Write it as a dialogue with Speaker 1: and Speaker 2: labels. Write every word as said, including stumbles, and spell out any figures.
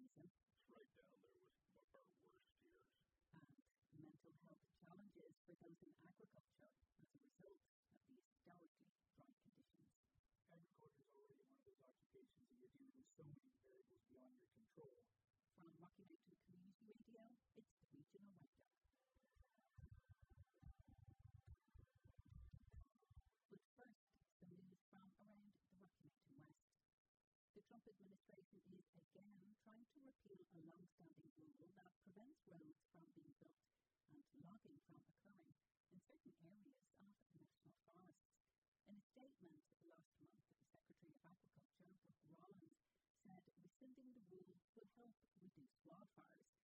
Speaker 1: season.
Speaker 2: It's right down there with some of our worst years.
Speaker 1: And mental health challenges for those in agriculture as a result of the historically dry conditions.
Speaker 3: Agriculture is already one of those occupations that you're dealing with so many variables beyond your control.
Speaker 1: From Rocky Mountain Community Radio, it's the Regional Roundup. But first, some news from around the Rocky Mountain West. The Trump administration is again trying to repeal a long-standing rule that prevents roads from being built and logging from occurring in certain areas of national forests. In a statement last month, Secretary of Agriculture Brooke Rollins said rescinding the rule would help reduce wildfires,